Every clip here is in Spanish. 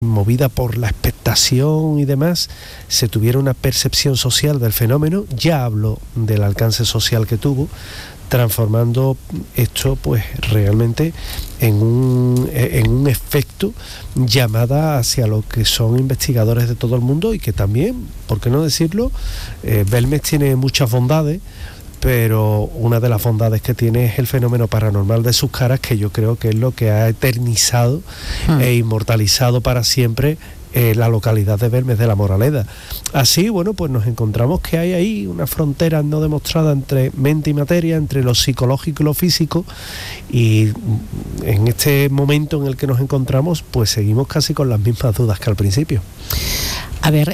movida por la expectación y demás, se tuviera una percepción social del fenómeno. Ya hablo del alcance social que tuvo, transformando esto pues realmente en un efecto llamada hacia lo que son investigadores de todo el mundo, y que también, ¿por qué no decirlo? Belmez tiene muchas bondades, pero una de las bondades que tiene es el fenómeno paranormal de sus caras, que yo creo que es lo que ha eternizado e inmortalizado para siempre la localidad de Belmez de la Moraleda. Así, bueno, pues nos encontramos que hay ahí una frontera no demostrada entre mente y materia, entre lo psicológico y lo físico, y en este momento en el que nos encontramos, pues seguimos casi con las mismas dudas que al principio. A ver,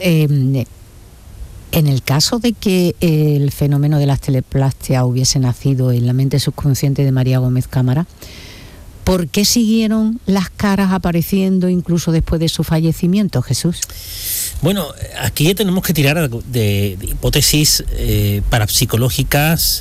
en el caso de que el fenómeno de las teleplastias hubiese nacido en la mente subconsciente de María Gómez Cámara, ¿por qué siguieron las caras apareciendo incluso después de su fallecimiento, Jesús? Bueno, aquí ya tenemos que tirar de hipótesis parapsicológicas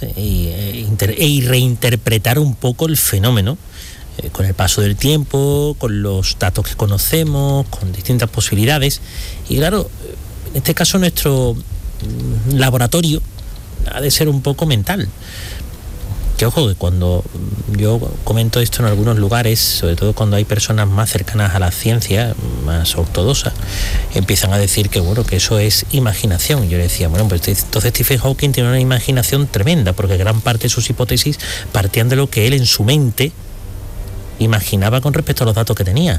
y reinterpretar un poco el fenómeno con el paso del tiempo, con los datos que conocemos, con distintas posibilidades. Y claro, en este caso nuestro laboratorio ha de ser un poco mental. Que ojo, que cuando yo comento esto en algunos lugares, sobre todo cuando hay personas más cercanas a la ciencia, más ortodoxas, empiezan a decir que bueno, que eso es imaginación. Yo le decía, bueno, pues entonces Stephen Hawking tiene una imaginación tremenda, porque gran parte de sus hipótesis partían de lo que él en su mente imaginaba con respecto a los datos que tenía.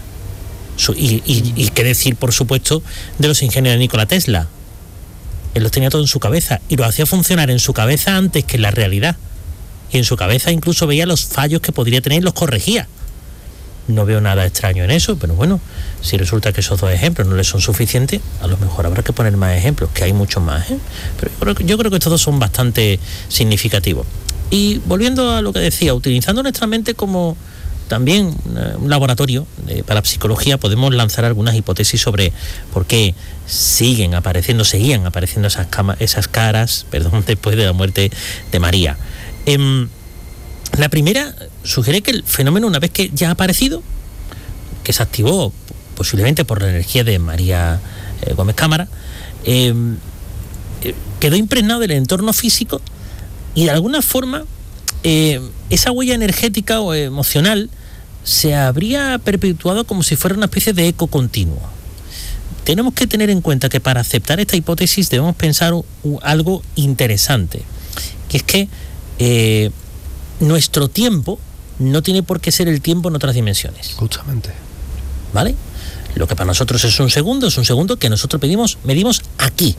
Y qué decir, por supuesto, de los ingenios de Nikola Tesla. Él los tenía todo en su cabeza y lo hacía funcionar en su cabeza antes que en la realidad. Y en su cabeza incluso veía los fallos que podría tener y los corregía. No veo nada extraño en eso, pero bueno, si resulta que esos dos ejemplos no les son suficientes, a lo mejor habrá que poner más ejemplos, que hay muchos más, ¿eh? Pero yo creo que estos dos son bastante significativos. Y volviendo a lo que decía, utilizando nuestra mente como también un laboratorio de parapsicología, podemos lanzar algunas hipótesis sobre por qué seguían apareciendo esas caras, después de la muerte de María. La primera sugiere que el fenómeno, una vez que ya ha aparecido, que se activó posiblemente por la energía de María Gómez Cámara, quedó impregnado del entorno físico, y de alguna forma esa huella energética o emocional se habría perpetuado como si fuera una especie de eco continuo. Tenemos que tener en cuenta que para aceptar esta hipótesis debemos pensar algo interesante, que es que nuestro tiempo no tiene por qué ser el tiempo en otras dimensiones. Justamente. ¿Vale? Lo que para nosotros es un segundo que nosotros medimos aquí.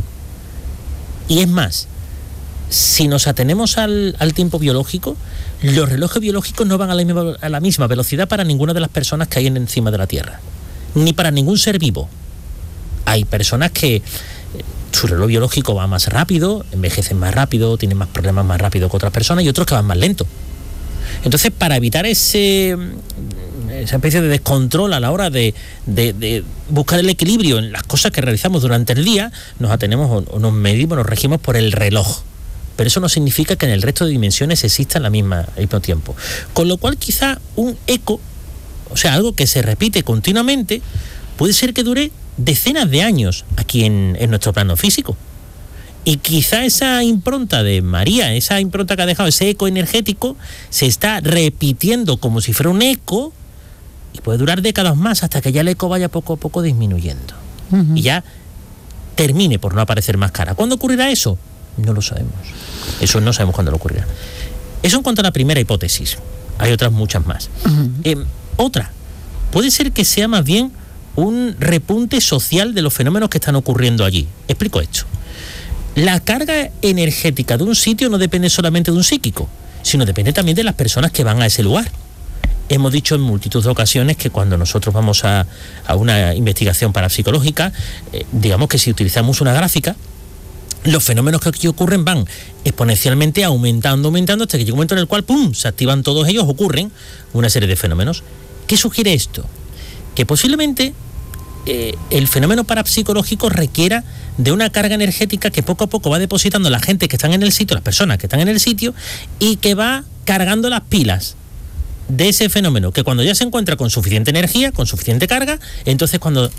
Y es más, si nos atenemos al tiempo biológico, los relojes biológicos no van a la misma velocidad para ninguna de las personas que hay encima de la Tierra, ni para ningún ser vivo. Hay personas que su reloj biológico va más rápido, envejecen más rápido, tienen más problemas más rápido que otras personas, y otros que van más lento. Entonces, para evitar esa especie de descontrol a la hora de buscar el equilibrio en las cosas que realizamos durante el día, nos atenemos o nos medimos, nos regimos por el reloj. Pero eso no significa que en el resto de dimensiones exista al mismo tiempo. Con lo cual, quizá un eco, o sea, algo que se repite continuamente, puede ser que dure decenas de años aquí en nuestro plano físico. Y quizá esa impronta de María, esa impronta que ha dejado, ese eco energético, se está repitiendo como si fuera un eco, y puede durar décadas más hasta que ya el eco vaya poco a poco disminuyendo. Y ya termine por no aparecer más cara. ¿Cuándo ocurrirá eso? No lo sabemos. Eso no sabemos cuándo lo ocurrirá. Eso en cuanto a la primera hipótesis. Hay otras muchas más. Otra, puede ser que sea más bien un repunte social de los fenómenos que están ocurriendo allí. Explico esto. La carga energética de un sitio no depende solamente de un psíquico, sino depende también de las personas que van a ese lugar. Hemos dicho en multitud de ocasiones que cuando nosotros vamos a una investigación parapsicológica, digamos que si utilizamos una gráfica, los fenómenos que aquí ocurren van exponencialmente aumentando hasta que llega un momento en el cual ¡pum!, se activan todos ellos, ocurren una serie de fenómenos. ¿Qué sugiere esto? Que posiblemente el fenómeno parapsicológico requiera de una carga energética que poco a poco va depositando la gente que están en el sitio, las personas que están en el sitio, y que va cargando las pilas de ese fenómeno, que cuando ya se encuentra con suficiente energía, con suficiente carga, entonces cuando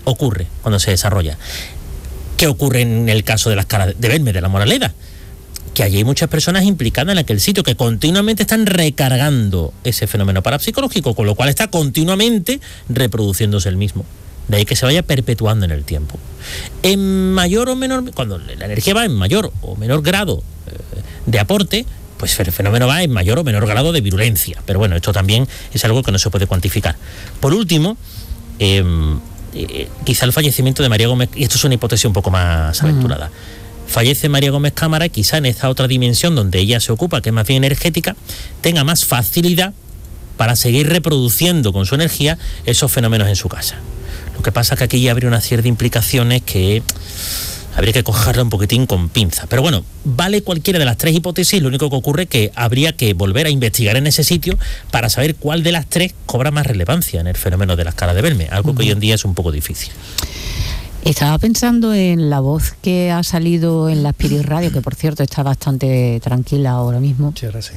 ocurre cuando se desarrolla. ¿Qué ocurre en el caso de las caras de Belme, de la Moraleda? Que allí hay muchas personas implicadas en aquel sitio que continuamente están recargando ese fenómeno parapsicológico, con lo cual está continuamente reproduciéndose el mismo. De ahí que se vaya perpetuando en el tiempo. En mayor o menor, cuando la energía va en mayor o menor grado de aporte, pues el fenómeno va en mayor o menor grado de virulencia. Pero bueno, esto también es algo que no se puede cuantificar. Por último, quizá el fallecimiento de María Gómez, y esto es una hipótesis un poco más aventurada. Fallece María Gómez Cámara, quizá en esta otra dimensión donde ella se ocupa, que es más bien energética, tenga más facilidad para seguir reproduciendo con su energía esos fenómenos en su casa. Lo que pasa es que aquí ya habría una serie de implicaciones que habría que cogerla un poquitín con pinza. Pero bueno, vale cualquiera de las tres hipótesis, lo único que ocurre es que habría que volver a investigar en ese sitio para saber cuál de las tres cobra más relevancia en el fenómeno de las caras de Belme, algo que hoy en día es un poco difícil. Estaba pensando en la voz que ha salido en la Spirit Radio, que por cierto está bastante tranquila ahora mismo. Sí, ahora sí.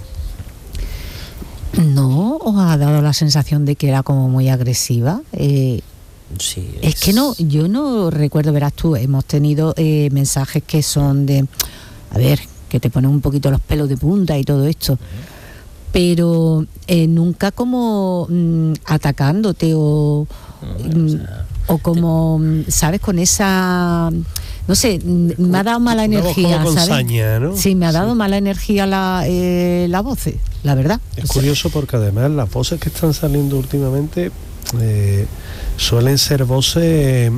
¿No os ha dado la sensación de que era como muy agresiva? Sí, es que no, yo no recuerdo, verás tú, hemos tenido mensajes que son de, a ver, que te ponen un poquito los pelos de punta y todo esto, pero nunca como atacándote o como, ¿sabes? Con esa, no sé, me ha dado mala energía, con ¿sabes? saña, ¿no? Sí, me ha dado mala energía la voz, la verdad. Es curioso porque además las voces que están saliendo últimamente suelen ser voces,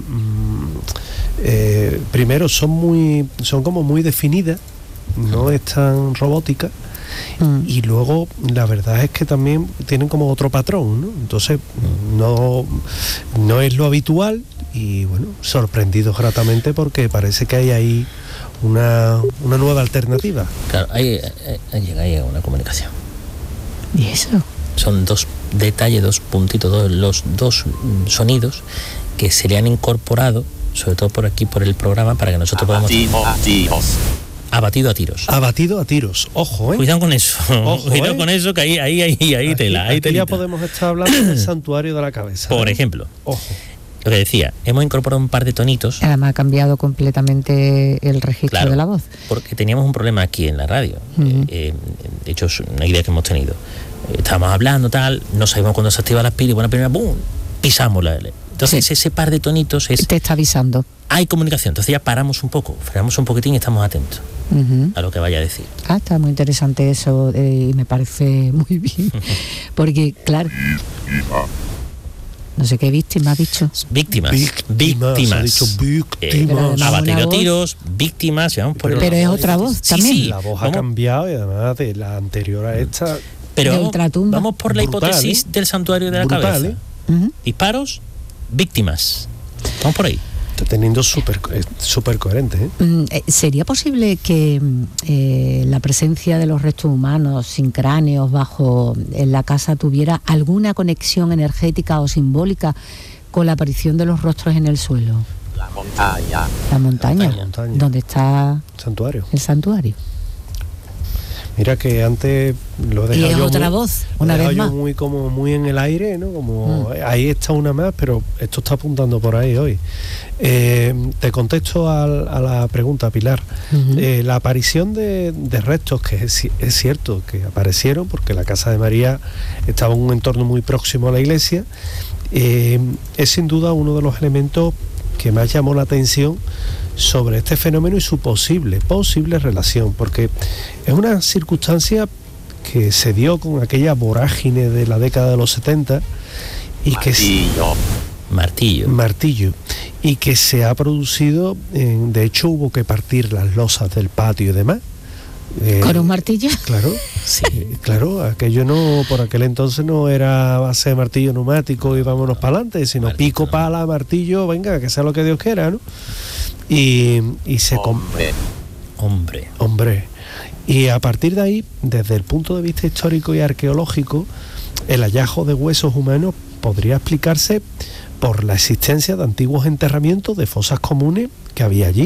primero son como muy definidas, no es tan robótica. Y luego la verdad es que también tienen como otro patrón, ¿no? Entonces no es lo habitual y bueno, sorprendidos gratamente porque parece que hay ahí una nueva alternativa. Claro, ahí llega una comunicación. ¿Y eso? Son dos detalles, dos puntitos, los dos sonidos que se le han incorporado, sobre todo por aquí, por el programa, para que nosotros podamos... Abatido a tiros. Abatido a tiros, ojo, Cuidado con eso. Ojo, cuidado con eso, que ahí tela. Ahí ya podemos estar hablando del santuario de la cabeza. Por ejemplo. Ojo. Lo que decía, hemos incorporado un par de tonitos. Además ha cambiado completamente el registro de la voz. Porque teníamos un problema aquí en la radio. De hecho, es una idea que hemos tenido. Estábamos hablando, tal, no sabíamos cuándo se activa la pila y bueno, primero, ¡bum!, pisamos la L. Entonces ese par de tonitos te está avisando. Hay comunicación, entonces ya paramos un poco, frenamos un poquitín y estamos atentos a lo que vaya a decir. Está muy interesante eso y me parece muy bien. Porque, claro, no sé qué víctima ha dicho. Víctimas. Ha dicho víctimas. Abatido a tiros, víctimas. Pero es otra voz también. Sí, la voz ha cambiado y además de la anterior a esta. Pero vamos por la hipótesis del santuario de la cabeza. Disparos, víctimas. Vamos por ahí. Está teniendo súper coherente. ¿Sería posible que la presencia de los restos humanos sin cráneos en la casa tuviera alguna conexión energética o simbólica con la aparición de los rostros en el suelo? La montaña. La montaña. ¿Dónde está el santuario? Mira que antes lo he dejado. Y es otra voz, una vez más. Muy en el aire, ¿no? Como ahí está una más, pero esto está apuntando por ahí hoy. Te contesto a la pregunta, Pilar. La aparición de restos, que es cierto que aparecieron, porque la casa de María estaba en un entorno muy próximo a la iglesia, es sin duda uno de los elementos que más llamó la atención sobre este fenómeno y su posible relación, porque es una circunstancia que se dio con aquella vorágine de la década de los 70 y martillo y que se ha producido, de hecho hubo que partir las losas del patio y demás. ¿Con un martillo? Claro, sí, claro, aquello no, por aquel entonces no era base de martillo neumático y vámonos para adelante, sino martillo, pico, pala, martillo, venga, que sea lo que Dios quiera, ¿no? Y se... Hombre. Y a partir de ahí, desde el punto de vista histórico y arqueológico, el hallazgo de huesos humanos podría explicarse por la existencia de antiguos enterramientos de fosas comunes que había allí,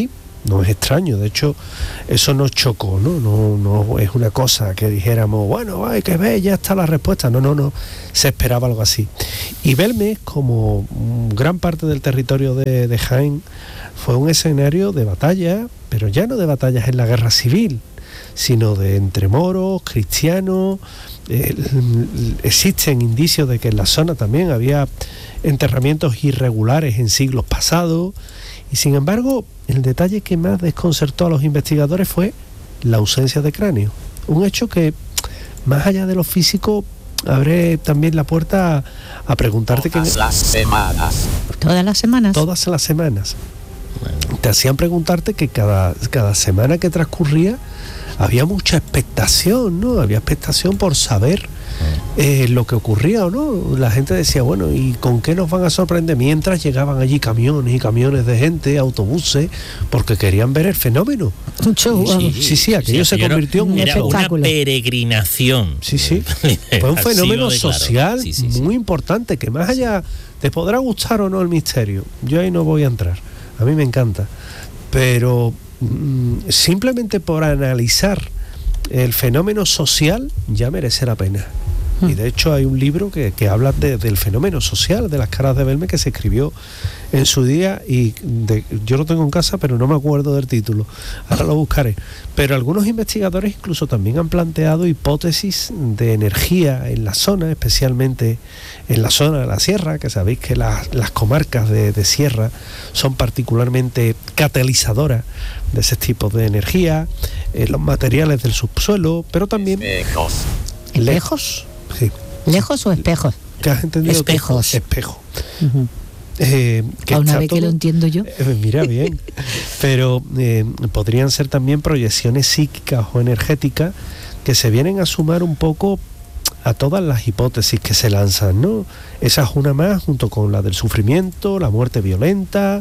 no es extraño. De hecho, eso nos chocó, no es una cosa que dijéramos, bueno, hay que ver, ya está la respuesta. No, se esperaba algo así. Y Belmez, como gran parte del territorio de Jaén, fue un escenario de batalla, pero ya no de batallas en la guerra civil, sino de entre moros, cristianos. Existen indicios de que en la zona también había enterramientos irregulares en siglos pasados, y sin embargo el detalle que más desconcertó a los investigadores fue la ausencia de cráneo, un hecho que, más allá de lo físico, abre también la puerta a preguntarte todas las semanas. Todas las semanas. Bueno. Te hacían preguntarte que cada semana que transcurría había mucha expectación, ¿no? Había expectación por saber lo que ocurría o no. La gente decía, bueno, ¿y con qué nos van a sorprender? Mientras llegaban allí camiones y camiones de gente, autobuses, porque querían ver el fenómeno. Un show. Sí, aquello se convirtió en un espectáculo. Una peregrinación. Sí. Fue un fenómeno social muy importante, que más allá, te podrá gustar o no el misterio, yo ahí no voy a entrar, a mí me encanta, pero simplemente por analizar el fenómeno social ya merece la pena. Y de hecho hay un libro que habla del fenómeno social de las caras de Belmez, que se escribió en su día, y yo lo tengo en casa pero no me acuerdo del título, ahora lo buscaré. Pero algunos investigadores incluso también han planteado hipótesis de energía en la zona, especialmente en la zona de la sierra, que sabéis que las comarcas de sierra son particularmente catalizadoras de ese tipo de energía, los materiales del subsuelo, pero también ¿Espejos? Sí. ¿Lejos o espejos? ¿Qué has entendido? Espejos. Espejo. A una vez que lo entiendo yo. Mira, bien. Pero podrían ser también proyecciones psíquicas o energéticas que se vienen a sumar un poco a todas las hipótesis que se lanzan, ¿no? Esa es una más, junto con la del sufrimiento, la muerte violenta,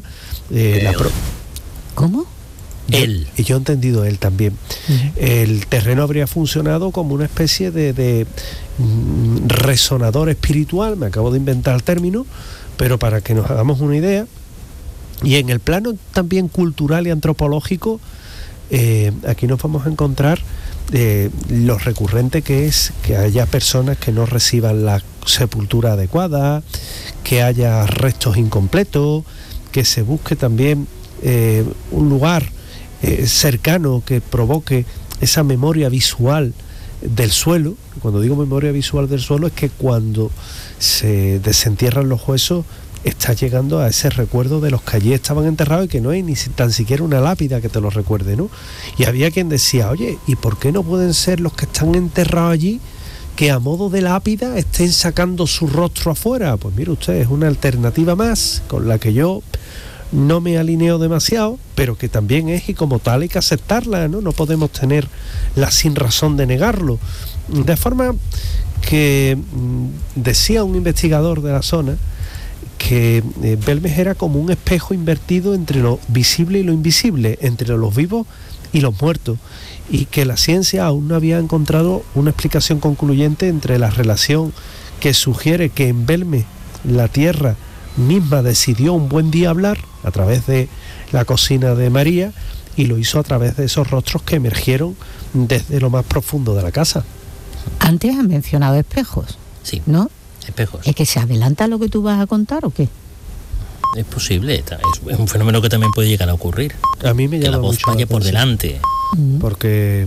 ¿Cómo? Él. Y yo he entendido él también. El terreno habría funcionado como una especie de resonador espiritual, me acabo de inventar el término, pero para que nos hagamos una idea. Y en el plano también cultural y antropológico, aquí nos vamos a encontrar lo recurrente que es que haya personas que no reciban la sepultura adecuada, que haya restos incompletos, que se busque también un lugar cercano que provoque esa memoria visual del suelo. Cuando digo memoria visual del suelo, es que cuando se desentierran los huesos estás llegando a ese recuerdo de los que allí estaban enterrados y que no hay ni tan siquiera una lápida que te lo recuerde, ¿no? Y había quien decía, oye, ¿y por qué no pueden ser los que están enterrados allí que a modo de lápida estén sacando su rostro afuera? Pues mire usted, es una alternativa más con la que yo no me alineo demasiado, pero que también es, y como tal hay que aceptarla, ¿no? No podemos tener la sin razón de negarlo. De forma que decía un investigador de la zona que Belmez era como un espejo invertido entre lo visible y lo invisible, entre los vivos y los muertos, y que la ciencia aún no había encontrado una explicación concluyente entre la relación que sugiere que en Belmez la tierra misma decidió un buen día hablar a través de la cocina de María, y lo hizo a través de esos rostros que emergieron desde lo más profundo de la casa. Antes has mencionado espejos, sí, ¿no? Espejos. ¿Es que se adelanta lo que tú vas a contar o qué? Es posible, es un fenómeno que también puede llegar a ocurrir. A mí me llama que la voz mucho vaya por delante. Porque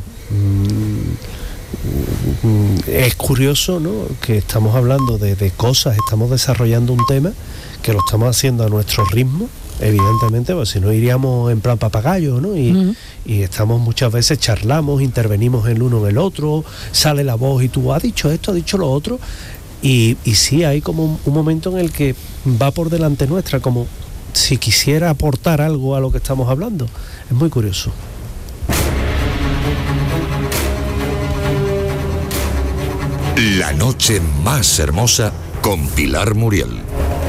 es curioso, ¿no? Que estamos hablando de cosas, estamos desarrollando un tema que lo estamos haciendo a nuestro ritmo, evidentemente, pues si no iríamos en plan papagayo, ¿no? Y estamos muchas veces, charlamos, intervenimos el uno en el otro, sale la voz y tú has dicho esto, has dicho lo otro, y sí, hay como un momento en el que va por delante nuestra, como si quisiera aportar algo a lo que estamos hablando. Es muy curioso. La noche más hermosa con Pilar Muriel.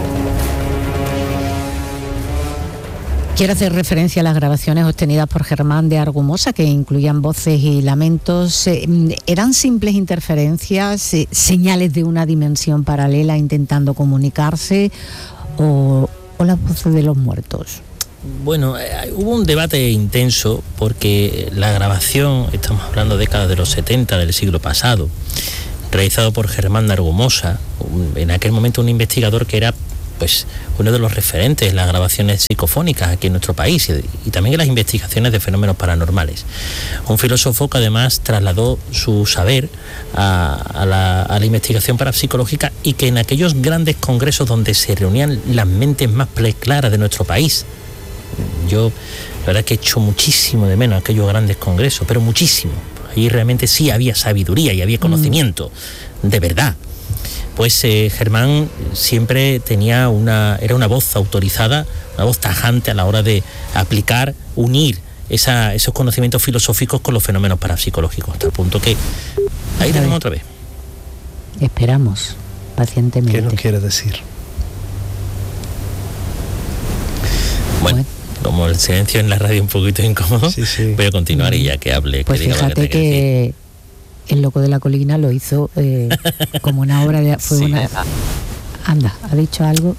Quiero hacer referencia a las grabaciones obtenidas por Germán de Argumosa, que incluían voces y lamentos. ¿Eran simples interferencias, señales de una dimensión paralela intentando comunicarse, o las voces de los muertos? Bueno, hubo un debate intenso porque la grabación, estamos hablando de décadas de los 70 del siglo pasado, realizado por Germán de Argumosa, en aquel momento un investigador que era pues uno de los referentes en las grabaciones psicofónicas aquí en nuestro país y también en las investigaciones de fenómenos paranormales. Un filósofo que además trasladó su saber a la investigación parapsicológica y que en aquellos grandes congresos donde se reunían las mentes más claras de nuestro país, yo la verdad que echo muchísimo de menos aquellos grandes congresos, pero muchísimo. Ahí realmente sí había sabiduría y había conocimiento, de verdad. Pues Germán siempre era una voz autorizada, una voz tajante a la hora de aplicar, unir esos conocimientos filosóficos con los fenómenos parapsicológicos, hasta el punto que ahí tenemos otra vez. Esperamos pacientemente. ¿Qué nos quiere decir? Bueno, como el silencio en la radio es un poquito incómodo, sí. Voy a continuar y ya que hable. Pues que diga fíjate lo que El Loco de la Colina lo hizo como una obra de... Anda, ¿ha dicho algo?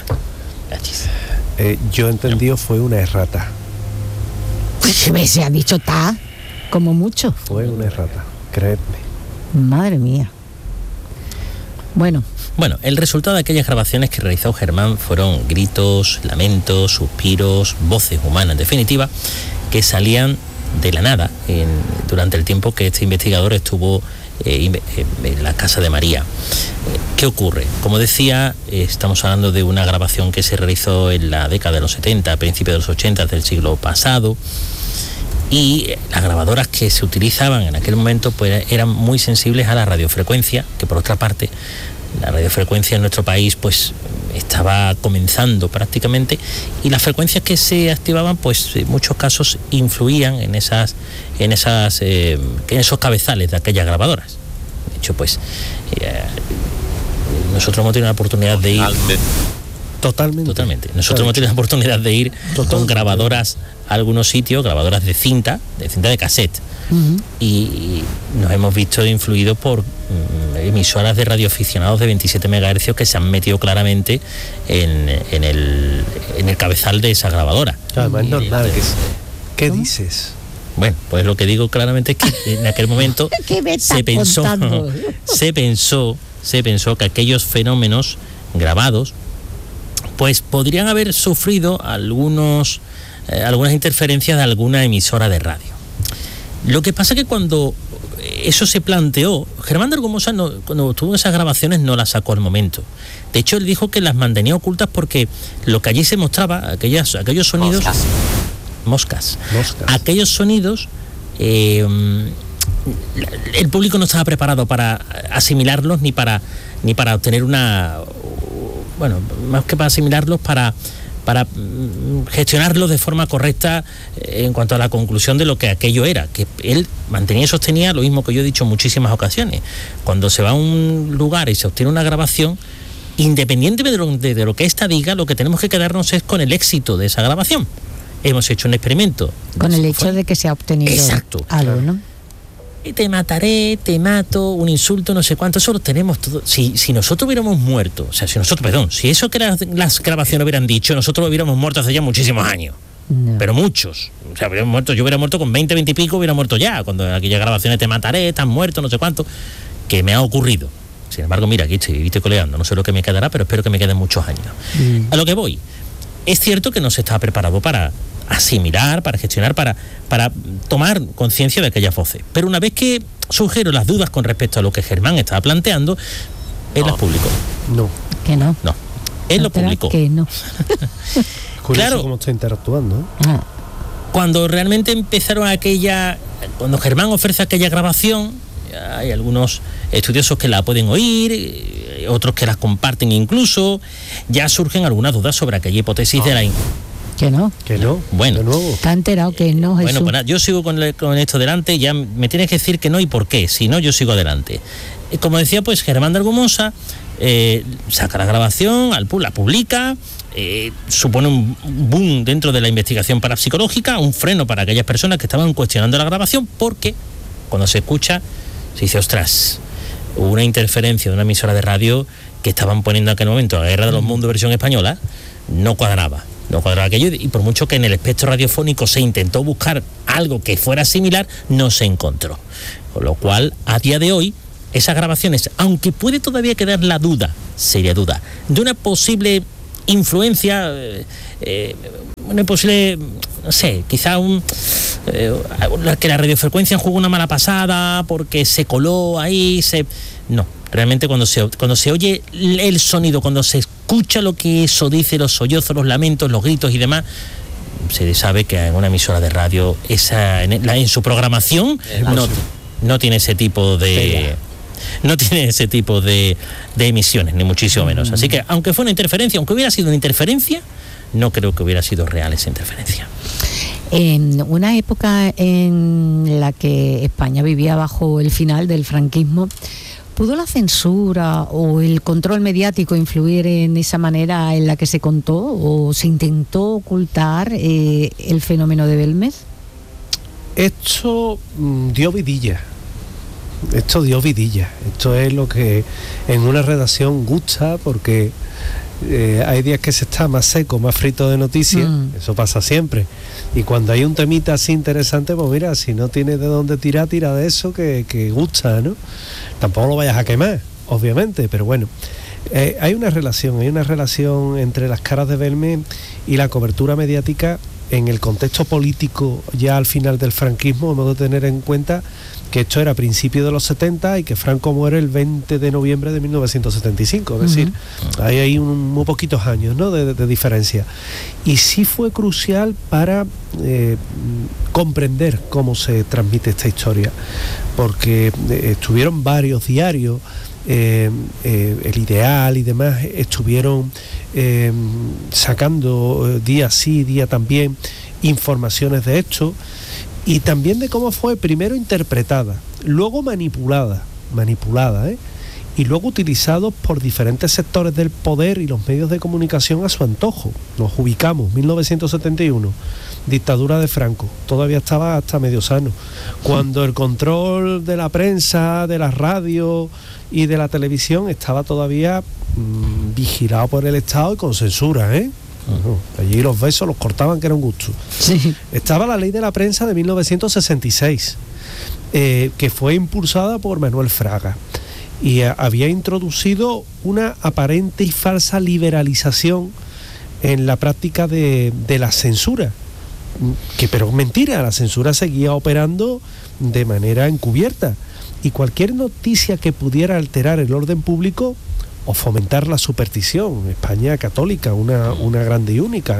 Yo he entendido fue una errata. Pues se ha dicho ta, como mucho. Fue una errata, creedme. Madre mía. Bueno, el resultado de aquellas grabaciones que realizó Germán fueron gritos, lamentos, suspiros, voces humanas, en definitiva, que salían de la nada durante el tiempo que este investigador estuvo en la casa de María. ¿Qué ocurre? Como decía, estamos hablando de una grabación que se realizó en la década de los 70, a principios de los 80 del siglo pasado, y las grabadoras que se utilizaban en aquel momento pues eran muy sensibles a la radiofrecuencia, que por otra parte la radiofrecuencia en nuestro país pues estaba comenzando prácticamente, y las frecuencias que se activaban pues en muchos casos influían en esos cabezales de aquellas grabadoras. De hecho pues nosotros hemos tenido la oportunidad de ir Totalmente. Nosotros hemos tenido la oportunidad de ir con grabadoras a algunos sitios, grabadoras de cinta de cassette. Uh-huh. Y nos hemos visto influidos por emisoras de radioaficionados de 27 MHz que se han metido claramente en el cabezal de esa grabadora. Además, normal. ¿Qué dices? Bueno, pues lo que digo claramente es que en aquel momento se pensó que aquellos fenómenos grabados pues podrían haber sufrido algunas interferencias de alguna emisora de radio. Lo que pasa es que cuando eso se planteó, Germán de Argumosa cuando tuvo esas grabaciones no las sacó al momento. De hecho, él dijo que las mantenía ocultas porque lo que allí se mostraba, aquellos sonidos... Moscas. Aquellos sonidos, el público no estaba preparado para asimilarlos ni para obtener una... Bueno, más que para asimilarlos, para gestionarlos de forma correcta en cuanto a la conclusión de lo que aquello era, que él mantenía y sostenía lo mismo que yo he dicho en muchísimas ocasiones. Cuando se va a un lugar y se obtiene una grabación, independientemente de lo que ésta diga, lo que tenemos que quedarnos es con el éxito de esa grabación. Hemos hecho un experimento. Con el hecho de que se ha obtenido algo, ¿no? Te mataré, te mato, un insulto, no sé cuánto, eso lo tenemos todo. Si nosotros hubiéramos muerto, si eso que las grabaciones hubieran dicho, nosotros hubiéramos muerto hace ya muchísimos años. No. Pero muchos. O sea, yo hubiera muerto con 20 y pico, hubiera muerto ya. Cuando aquellas grabaciones te mataré, estás muerto, no sé cuánto, que me ha ocurrido. Sin embargo, mira, aquí estoy coleando, no sé lo que me quedará, pero espero que me queden muchos años. A lo que voy, es cierto que no se estaba preparado para asimilar, para gestionar, para tomar conciencia de aquellas voces. Pero una vez que surgieron las dudas con respecto a lo que Germán estaba planteando, él las publicó. No. ¿Que no? No. Él lo publicó. Que no. Claro. Cómo está interactuando, ¿eh? Cuando realmente empezaron cuando Germán ofrece aquella grabación, hay algunos estudiosos que la pueden oír, otros que las comparten incluso, ya surgen algunas dudas sobre aquella hipótesis de la... Que no. Bueno. ¿Está enterado que no, Jesús? Bueno, pues nada, yo sigo con esto delante, ya me tienes que decir que no y por qué, si no yo sigo adelante. Como decía, pues Germán de Argumosa saca la grabación, la publica, supone un boom dentro de la investigación parapsicológica, un freno para aquellas personas que estaban cuestionando la grabación, porque cuando se escucha, se dice, ostras, hubo una interferencia de una emisora de radio que estaban poniendo en aquel momento la Guerra de los Mundos versión española, no cuadraba. No cuadraba aquello, y por mucho que en el espectro radiofónico se intentó buscar algo que fuera similar, no se encontró. Con lo cual, a día de hoy, esas grabaciones, aunque puede todavía quedar la duda, seria duda, de una posible influencia, una posible, no sé, quizá que la radiofrecuencia jugó una mala pasada porque se coló ahí, no, realmente cuando se oye el sonido, cuando se escucha lo que eso dice, los sollozos, los lamentos, los gritos y demás, se sabe que en una emisora de radio en su programación no tiene ese tipo de emisiones, ni muchísimo menos. Así que aunque fue una interferencia, aunque hubiera sido una interferencia, no creo que hubiera sido real esa interferencia. En una época en la que España vivía bajo el final del franquismo, ¿pudo la censura o el control mediático influir en esa manera en la que se contó o se intentó ocultar el fenómeno de Belmez? Esto dio vidilla. Esto es lo que en una redacción gusta, porque hay días que se está más seco, más frito de noticias. Eso pasa siempre. Y cuando hay un temita así interesante, pues mira, si no tienes de dónde tirar, tira de eso que gusta, ¿no? Tampoco lo vayas a quemar, obviamente, pero bueno. Hay una relación entre las caras de Belmez y la cobertura mediática en el contexto político ya al final del franquismo. Hemos de tener en cuenta que esto era a principios de los 70 y que Franco muere el 20 de noviembre de 1975, es decir, hay ahí muy poquitos años, ¿no?, de diferencia. Y sí fue crucial para comprender cómo se transmite esta historia, porque estuvieron varios diarios, El Ideal y demás, estuvieron sacando día sí, día también informaciones de esto, y también de cómo fue primero interpretada, luego manipulada, y luego utilizado por diferentes sectores del poder y los medios de comunicación a su antojo. Nos ubicamos, 1971, dictadura de Franco, todavía estaba hasta medio sano, cuando el control de la prensa, de la radio y de la televisión estaba todavía vigilado por el Estado y con censura, allí los besos los cortaban, que era un gusto. Sí. Estaba la ley de la prensa de 1966, que fue impulsada por Manuel Fraga, y había introducido una aparente y falsa liberalización en la práctica de la censura, pero mentira, la censura seguía operando de manera encubierta, y cualquier noticia que pudiera alterar el orden público o fomentar la superstición, España católica, una grande y única,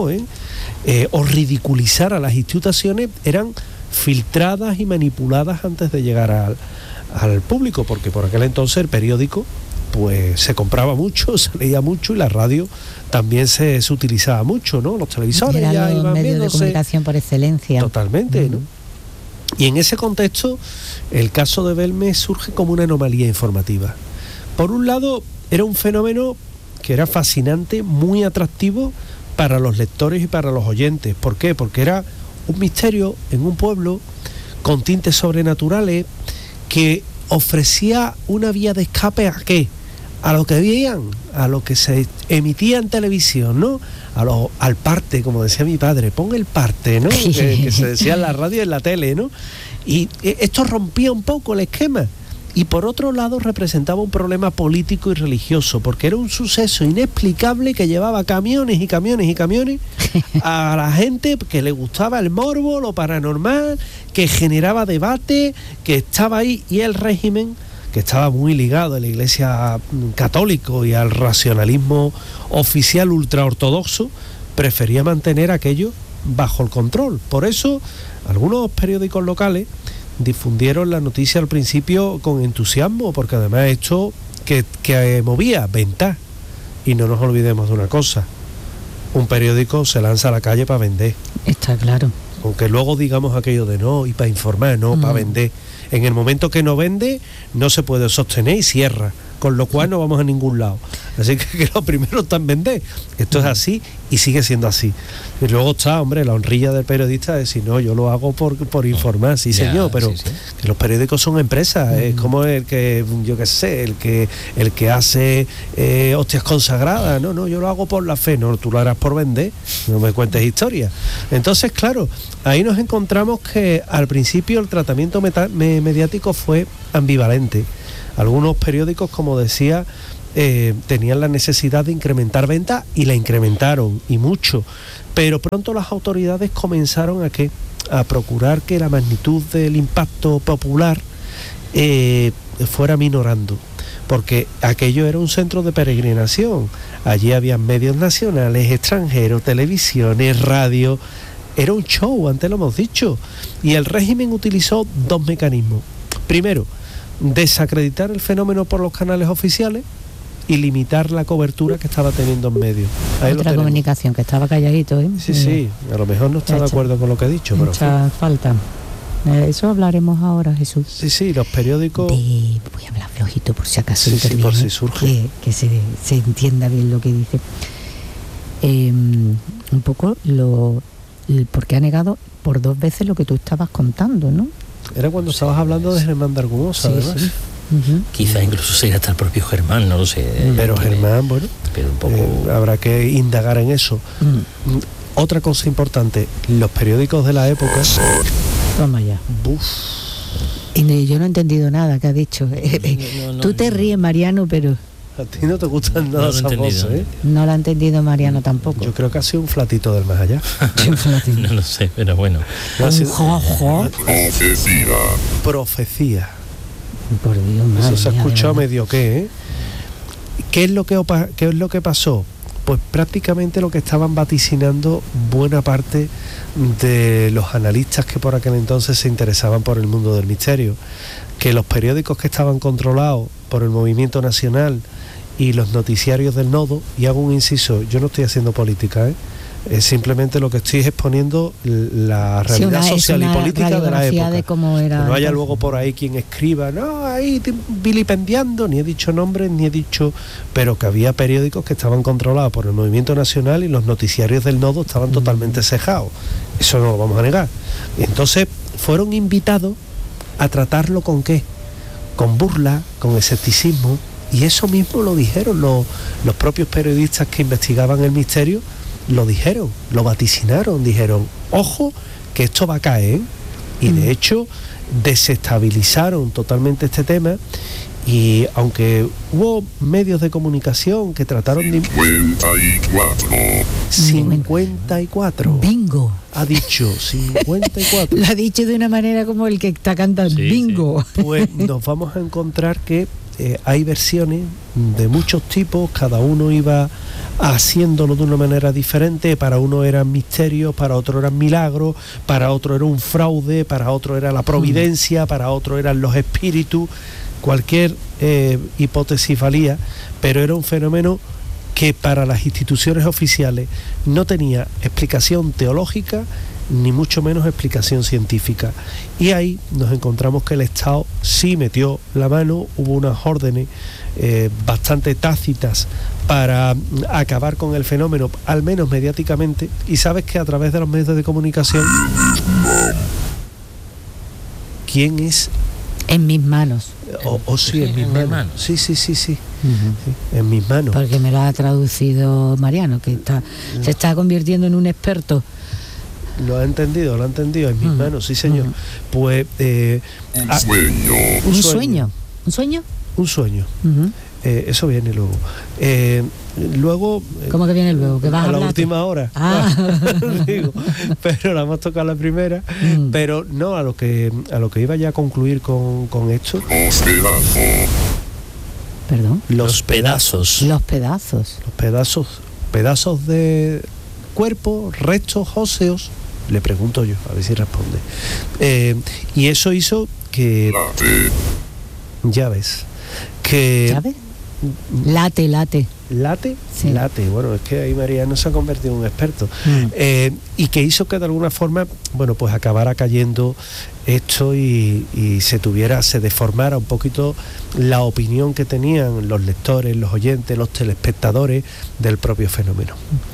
o ridiculizar a las instituciones, eran filtradas y manipuladas antes de llegar al público, porque por aquel entonces el periódico pues se compraba mucho, se leía mucho, y la radio también se utilizaba mucho, ¿no? Los televisores ya iban medios de comunicación por excelencia. Totalmente, ¿no? Y en ese contexto, el caso de Belmez surge como una anomalía informativa. Por un lado, era un fenómeno que era fascinante, muy atractivo para los lectores y para los oyentes. ¿Por qué? Porque era un misterio en un pueblo con tintes sobrenaturales, que ofrecía una vía de escape ¿a qué? A lo que veían, a lo que se emitía en televisión, ¿no? Al parte, como decía mi padre, pon el parte, ¿no? que se decía en la radio y en la tele, ¿no? Y esto rompía un poco el esquema. Y por otro lado representaba un problema político y religioso, porque era un suceso inexplicable que llevaba camiones y camiones y camiones a la gente que le gustaba el morbo, lo paranormal, que generaba debate, que estaba ahí, y el régimen, que estaba muy ligado a la Iglesia católica y al racionalismo oficial ultraortodoxo, prefería mantener aquello bajo el control. Por eso algunos periódicos locales difundieron la noticia al principio con entusiasmo, porque además esto que movía ventas. Y no nos olvidemos de una cosa: un periódico se lanza a la calle para vender. Está claro. Aunque luego digamos aquello de no, y para informar, no, para vender. En el momento que no vende, no se puede sostener y cierra. con lo cual no vamos a ningún lado. Así que lo primero está en vender. Esto es así y sigue siendo así. Y luego está, hombre, la honrilla del periodista de decir, no, yo lo hago por informar, sí señor, pero sí. Que los periódicos son empresas, es como el que, yo qué sé, el que hace hostias consagradas, no, yo lo hago por la fe, no, tú lo harás por vender, no me cuentes historias. Entonces, claro, ahí nos encontramos que al principio el tratamiento mediático fue ambivalente. Algunos periódicos, como decía, tenían la necesidad de incrementar ventas y la incrementaron, y mucho, pero pronto las autoridades comenzaron a procurar que la magnitud del impacto popular fuera minorando, porque aquello era un centro de peregrinación. Allí había medios nacionales, extranjeros, televisiones, radio. Era un show, antes lo hemos dicho, y el régimen utilizó dos mecanismos. Primero, desacreditar el fenómeno por los canales oficiales y limitar la cobertura que estaba teniendo en medio. Otra comunicación, que estaba calladito, ¿eh? Sí, a lo mejor no está de acuerdo con lo que he dicho, pero mucha falta. Eso hablaremos ahora, Jesús. Sí, los periódicos... Voy a hablar flojito por si acaso interviene, por si surge. Que se entienda bien lo que dice. Un poco porque ha negado por 2 veces lo que tú estabas contando, ¿no? Era cuando estabas hablando de Germán de Argumosa, además. Sí. Uh-huh. Quizá incluso sea hasta el propio Germán, no lo sé. Pero Germán, bueno, pero un poco... habrá que indagar en eso. Otra cosa importante, los periódicos de la época... Toma ya. Y yo no he entendido nada que ha dicho. Tú te ríes, Mariano, pero... A ti no te gustan nada esas voces, ¿eh? No la ha entendido Mariano tampoco. Yo creo que ha sido un flatito del más allá. No lo sé, pero bueno. Profecía. Por Dios, madre eso se ha mía, escuchado medio ¿Qué es lo que pasó? Pues prácticamente lo que estaban vaticinando buena parte de los analistas que por aquel entonces se interesaban por el mundo del misterio, que los periódicos que estaban controlados por el Movimiento Nacional y los noticiarios del Nodo, y hago un inciso, yo no estoy haciendo política, es simplemente lo que estoy exponiendo la realidad social y política de la época. De cómo era, que no haya luego por ahí quien escriba, no, ahí vilipendiando, ni he dicho nombres, ni he dicho, pero que había periódicos que estaban controlados por el Movimiento Nacional y los noticiarios del Nodo estaban totalmente cejados. Eso no lo vamos a negar. Entonces fueron invitados a tratarlo ¿con qué? Con burla, con escepticismo, y eso mismo lo dijeron los propios periodistas que investigaban el misterio. Lo dijeron, lo vaticinaron, dijeron, ojo, que esto va a caer, y de hecho desestabilizaron totalmente este tema, y aunque hubo medios de comunicación que trataron de... 54. Bingo. Ha dicho 54. Lo ha dicho de una manera como el que está cantando bingo. Sí. Pues nos vamos a encontrar que hay versiones de muchos tipos, cada uno iba haciéndolo de una manera diferente. Para uno eran misterios, para otro eran milagros, para otro era un fraude, para otro era la providencia, para otro eran los espíritus. Cualquier hipótesis valía, pero era un fenómeno que para las instituciones oficiales no tenía explicación teológica ni mucho menos explicación científica. Y ahí nos encontramos que el Estado sí metió la mano, hubo unas órdenes bastante tácitas para acabar con el fenómeno, al menos mediáticamente, y sabes que a través de los medios de comunicación... ¿Quién es? En mis manos. Sí, en mis manos. Sí. Uh-huh. En mis manos. Porque me lo ha traducido Mariano, que se está convirtiendo en un experto. Lo ha entendido, en mis manos, sí señor. Pues un sueño. Un sueño. Uh-huh. Eso viene luego. Luego. ¿Cómo que viene luego? ¿Que vas a la última hora. Digo, pero la hemos tocado la primera. Pero no, a lo que iba ya a concluir con esto. Perdón. Los pedazos. Los pedazos. Pedazos de cuerpo, restos óseos. Le pregunto yo, a ver si responde. Y eso hizo que... Ya ves. Que... ¿Llave? Late. late, Sí. late. Bueno, es que ahí Mariano se ha convertido en un experto. Y que hizo que de alguna forma, bueno, pues acabara cayendo esto y se deformara un poquito la opinión que tenían los lectores, los oyentes, los telespectadores del propio fenómeno.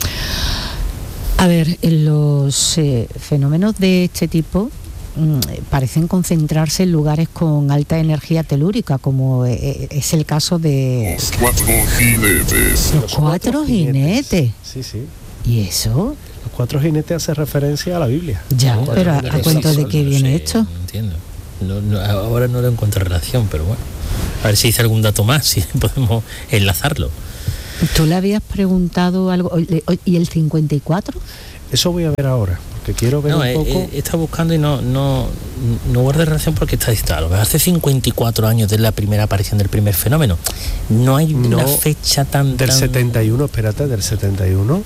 A ver, los fenómenos de este tipo parecen concentrarse en lugares con alta energía telúrica, como es el caso de Los cuatro jinetes. los cuatro jinetes. Sí, sí. ¿Y eso? Los cuatro jinetes hace referencia a la Biblia. Ya, No, pero no, ¿a cuento de qué no viene sé, esto? No entiendo. Ahora no le encuentro relación, pero bueno. A ver si dice algún dato más, si podemos enlazarlo. ¿Tú le habías preguntado algo? ¿Y el 54? Eso voy a ver ahora, porque quiero ver No, un poco... he estado buscando y no guarda relación porque está dictado. Hace 54 años de la primera aparición del primer fenómeno. No hay una fecha tan... Del 71, espérate, del 71.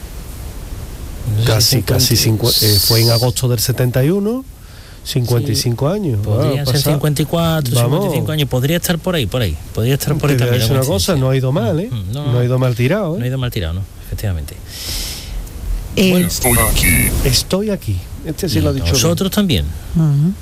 Fue en agosto del 71, 55 años. Podría ser 54, Vamos. 55 años. Podría estar por ahí. Podría estar por ahí Te voy a también. decir una cosa, no ha ido mal, ¿eh? No ha ido mal tirado, No ha ¿eh? ido mal tirado, ¿no? Efectivamente. Bueno, Estoy aquí. Estoy aquí. Este sí lo ha dicho. Nosotros también. ujú.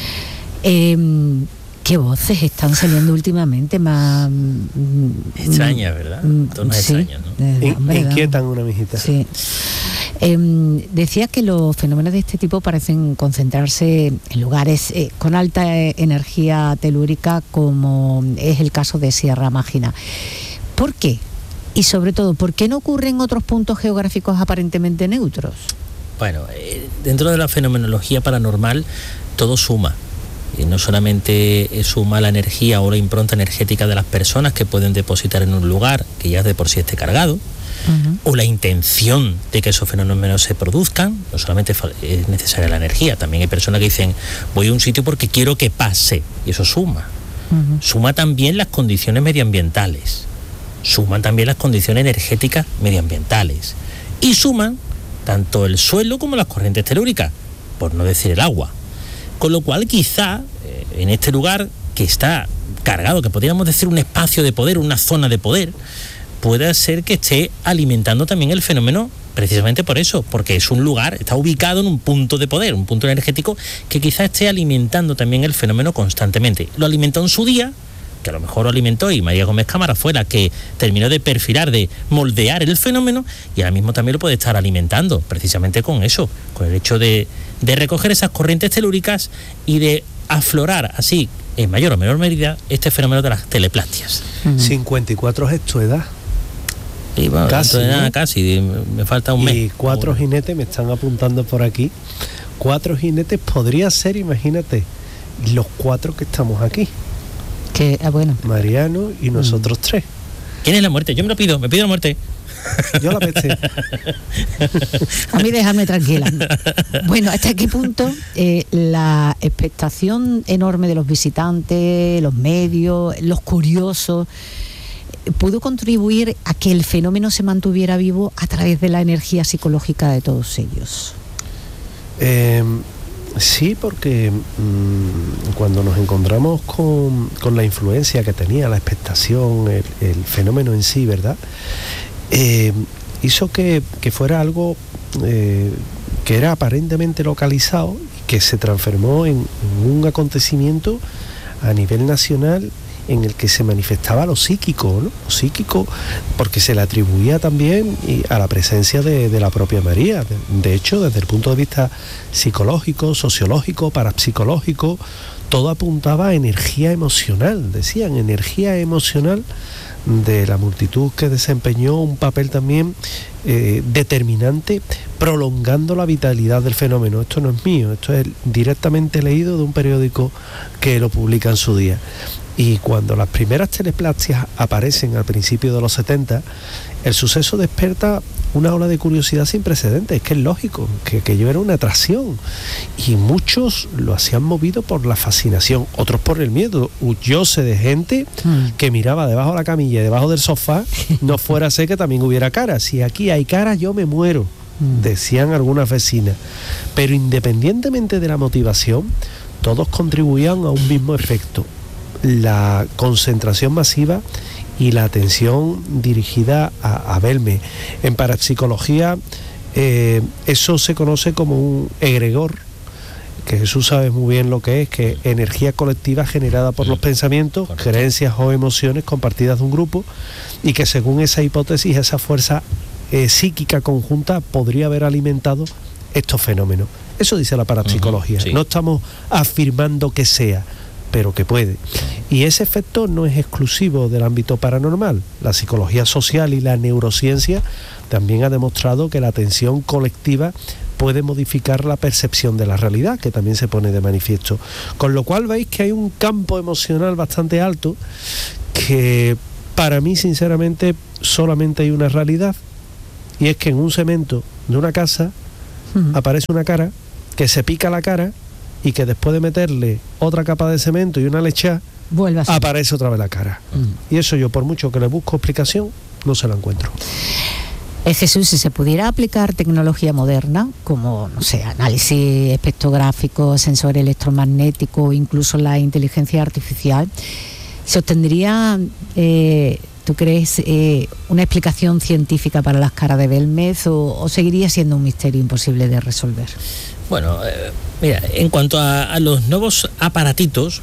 ¿Qué voces están saliendo últimamente más Extrañas, ¿verdad? Tonos sí, extraños, ¿no? ¿verdad? Inquietan una mijita. Sí. Decía que los fenómenos de este tipo parecen concentrarse en lugares con alta energía telúrica, como es el caso de Sierra Mágina. ¿Por qué? Y sobre todo, ¿por qué no ocurre en otros puntos geográficos aparentemente neutros? Bueno, dentro de la fenomenología paranormal todo suma. Y no solamente suma la energía o la impronta energética de las personas que pueden depositar en un lugar que ya de por sí esté cargado, Uh-huh. o la intención de que esos fenómenos se produzcan. No solamente es necesaria la energía, también hay personas que dicen voy a un sitio porque quiero que pase, y eso suma. Uh-huh. Suma también las condiciones medioambientales, suman también las condiciones energéticas medioambientales, y suman tanto el suelo como las corrientes telúricas, por no decir el agua. Con lo cual quizá en este lugar que está cargado, que podríamos decir un espacio de poder, una zona de poder, puede ser que esté alimentando también el fenómeno precisamente por eso, porque es un lugar, está ubicado en un punto de poder, un punto energético que quizá esté alimentando también el fenómeno constantemente. Lo alimentó en su día, que a lo mejor lo alimentó y María Gómez Cámara fue la que terminó de perfilar, de moldear el fenómeno, y ahora mismo también lo puede estar alimentando precisamente con eso, con el hecho de recoger esas corrientes telúricas y de aflorar así, en mayor o menor medida, este fenómeno de las teleplastias. Uh-huh. 54 es tu edad. Y bueno, Casi, entonces, ¿no? casi, me falta un mes. Y 4 jinetes, me están apuntando por aquí. 4 jinetes podría ser, imagínate, los 4 que estamos aquí. Que, bueno. Mariano y nosotros 3. ¿Quién es la muerte? Yo me pido la muerte. Yo la peste. A mí déjame tranquila. Bueno, ¿hasta qué punto la expectación enorme de los visitantes, los medios, los curiosos, pudo contribuir a que el fenómeno se mantuviera vivo a través de la energía psicológica de todos ellos? Sí, porque cuando nos encontramos con la influencia que tenía, la expectación, el fenómeno en sí, ¿verdad? Hizo que fuera algo que era aparentemente localizado y que se transformó en un acontecimiento a nivel nacional en el que se manifestaba lo psíquico, ¿no? Lo psíquico, porque se le atribuía también a la presencia de la propia María. De hecho, desde el punto de vista psicológico, sociológico, parapsicológico, todo apuntaba a energía emocional, decían, energía emocional de la multitud que desempeñó un papel también determinante, prolongando la vitalidad del fenómeno. Esto no es mío, esto es directamente leído de un periódico que lo publica en su día. Y cuando las primeras teleplastias aparecen al principio de los 70, el suceso desperta una ola de curiosidad sin precedentes. Es que es lógico, que aquello era una atracción. Y muchos lo hacían movido por la fascinación, otros por el miedo. Huyóse de gente que miraba debajo de la camilla y debajo del sofá, no fuera a ser que también hubiera caras. Si aquí hay caras, yo me muero, decían algunas vecinas. Pero independientemente de la motivación, todos contribuían a un mismo efecto: la concentración masiva y la atención dirigida a verme. En parapsicología eso se conoce como un egregor, que Jesús sabe muy bien lo que es energía colectiva generada por los pensamientos, correcto, creencias o emociones compartidas de un grupo, y que según esa hipótesis, esa fuerza psíquica conjunta podría haber alimentado estos fenómenos. Eso dice la parapsicología. Sí. No estamos afirmando que sea, pero que puede. Y ese efecto no es exclusivo del ámbito paranormal. La psicología social y la neurociencia también ha demostrado que la atención colectiva puede modificar la percepción de la realidad, que también se pone de manifiesto. Con lo cual veis que hay un campo emocional bastante alto, que para mí sinceramente solamente hay una realidad, y es que en un cemento de una casa aparece una cara, que se pica la cara, y que después de meterle otra capa de cemento y una lechada, vuelve a ser. aparece otra vez la cara. Y eso yo, por mucho que le busco explicación, no se la encuentro. Jesús, si se pudiera aplicar tecnología moderna, como, no sé, análisis espectrográfico, sensor electromagnético, incluso la inteligencia artificial, ¿se obtendría, tú crees, una explicación científica para las caras de Belmez, o seguiría siendo un misterio imposible de resolver? Bueno, mira, en cuanto a los nuevos aparatitos,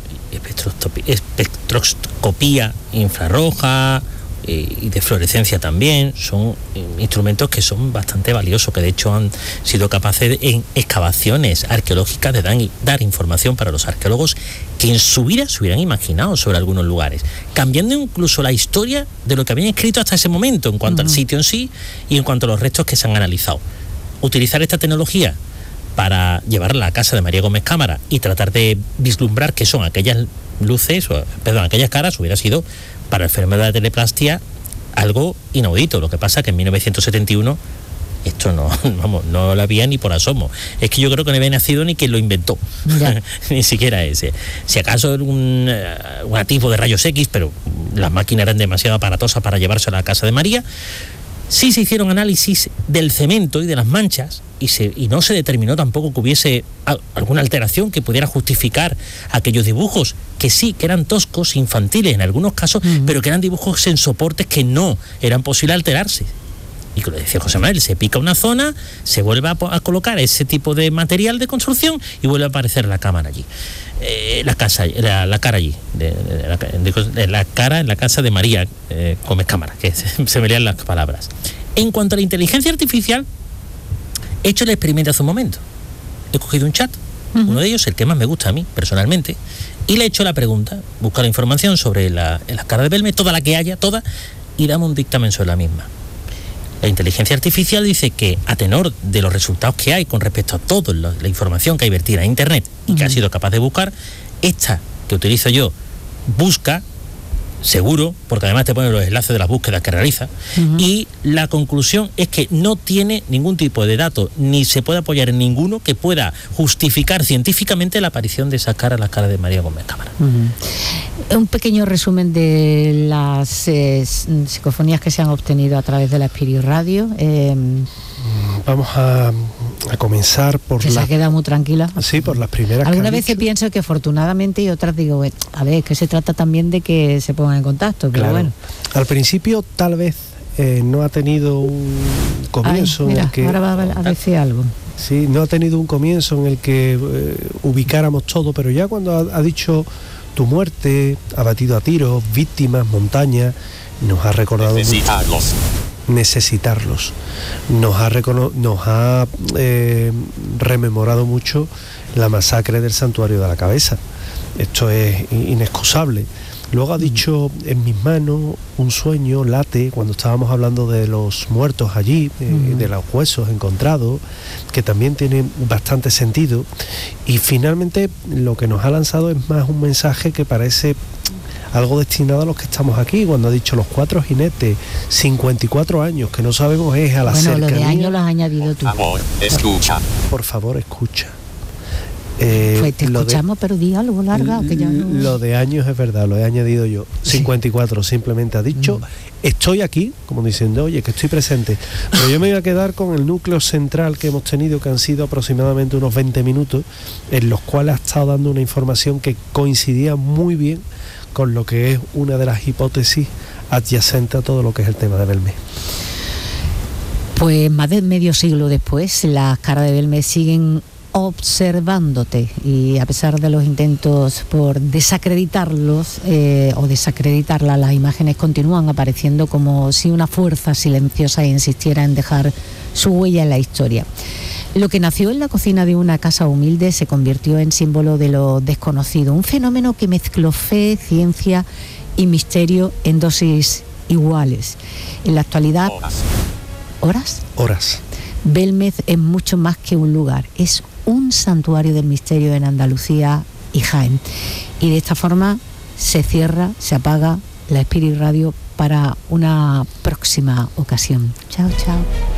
espectroscopía infrarroja y de fluorescencia también, son instrumentos que son bastante valiosos, que de hecho han sido capaces en excavaciones arqueológicas de dar información para los arqueólogos que en su vida se hubieran imaginado sobre algunos lugares, cambiando incluso la historia de lo que habían escrito hasta ese momento en cuanto al sitio en sí y en cuanto a los restos que se han analizado. Utilizar esta tecnología para llevarla a casa de María Gómez Cámara y tratar de vislumbrar qué son aquellas aquellas caras, hubiera sido para el fenómeno de la teleplastia algo inaudito. Lo que pasa que en 1971 esto no lo había ni por asomo. Es que yo creo que no había nacido ni quien lo inventó. Ni siquiera ese. Si acaso un atisbo de rayos X, pero las máquinas eran demasiado aparatosas para llevarse a la casa de María. Sí se hicieron análisis del cemento y de las manchas y no se determinó tampoco que hubiese alguna alteración que pudiera justificar aquellos dibujos, que sí, que eran toscos, infantiles en algunos casos, pero que eran dibujos en soportes que no eran posible alterarse. Y como decía José Manuel, se pica una zona, se vuelve a colocar ese tipo de material de construcción y vuelve a aparecer la cámara allí. La cara allí, la cara en la casa de María Gómez Cámara, que se me lían las palabras. En cuanto a la inteligencia artificial, he hecho el experimento hace un momento. He cogido un chat, uno de ellos, el que más me gusta a mí personalmente, y le he hecho la pregunta, busca la información sobre las caras de Belmez, toda la que haya, toda, y dame un dictamen sobre la misma. La inteligencia artificial dice que, a tenor de los resultados que hay con respecto a toda la información que hay vertida en Internet y que ha sido capaz de buscar, esta que utilizo yo busca, seguro, porque además te pone los enlaces de las búsquedas que realiza, y la conclusión es que no tiene ningún tipo de dato, ni se puede apoyar en ninguno que pueda justificar científicamente la aparición de esas caras, las caras de María Gómez Cámara. Un pequeño resumen de las psicofonías que se han obtenido a través de la Spirit Radio. Vamos a comenzar por que se ha quedado muy tranquila. Sí, por las primeras. Algunas veces pienso que afortunadamente, y otras digo, a ver, que se trata también de que se pongan en contacto, pero claro. Bueno. Al principio tal vez no ha tenido un comienzo. Mira, en el que, ahora va a decir algo. Sí, no ha tenido un comienzo en el que ubicáramos todo, pero ya cuando ha dicho tu muerte, abatido a tiros, víctimas, montañas, nos ha recordado necesitarlos. Nos ha rememorado mucho la masacre del Santuario de la Cabeza. Esto es inexcusable. Luego ha dicho en mis manos un sueño late, cuando estábamos hablando de los muertos allí, de los huesos encontrados, que también tiene bastante sentido. Y finalmente lo que nos ha lanzado es más un mensaje que parece algo destinado a los que estamos aquí, cuando ha dicho los 4 jinetes, 54 años, que no sabemos es a la cercanía. Bueno, lo de años lo has añadido tú. Escucha. Por favor, escucha. Pues te escuchamos, pero di algo larga, que ya no... Lo de años es verdad, lo he añadido yo. 54 simplemente ha dicho, estoy aquí, como diciendo, oye, que estoy presente. Pero yo me voy a quedar con el núcleo central que hemos tenido, que han sido aproximadamente unos 20 minutos, en los cuales ha estado dando una información que coincidía muy bien con lo que es una de las hipótesis adyacente a todo lo que es el tema de Belmez. Pues más de medio siglo después, las caras de Belmez siguen observándote, y a pesar de los intentos por desacreditarlos o desacreditarlas, las imágenes continúan apareciendo como si una fuerza silenciosa insistiera en dejar su huella en la historia. Lo que nació en la cocina de una casa humilde se convirtió en símbolo de lo desconocido, un fenómeno que mezcló fe, ciencia y misterio en dosis iguales. En la actualidad... ¿Horas? Belmez es mucho más que un lugar, es un santuario del misterio en Andalucía y Jaén. Y de esta forma se cierra, se apaga la Spirit Radio para una próxima ocasión. Chao, chao.